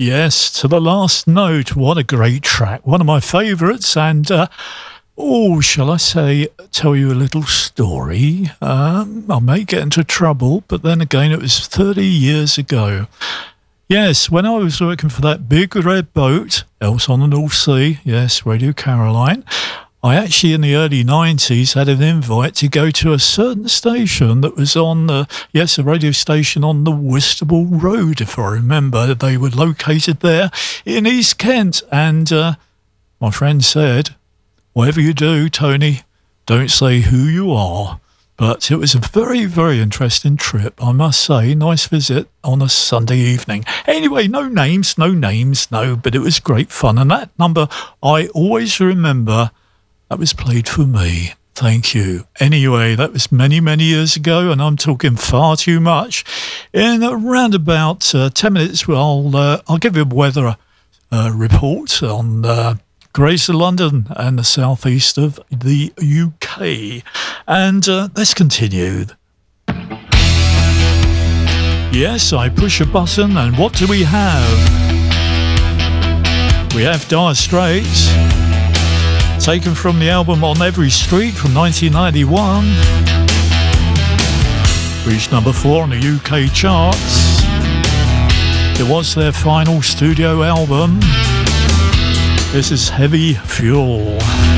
Yes, to the last note. What a great track. One of my favourites. And, shall I say, tell you a little story? I may get into trouble, but then again, it was 30 years ago. Yes, when I was working for that big red boat, else on the North Sea, yes, Radio Caroline, I actually, in the early 90s, had an invite to go to a certain station that was on, a radio station on the Whitstable Road, if I remember. They were located there in East Kent. And my friend said, whatever you do, Tony, don't say who you are. But it was a very, very interesting trip, I must say. Nice visit on a Sunday evening. Anyway, no names, but it was great fun. And that number, I always remember, that was played for me. Thank you. Anyway, that was many, many years ago, and I'm talking far too much. In around about 10 minutes, I'll give you a weather report on Greater London and the southeast of the UK. And let's continue. Yes, I push a button, and what do we have? We have Dire Straits, taken from the album On Every Street from 1991. Reached number 4 on the UK charts. It was their final studio album. This is Heavy Fuel.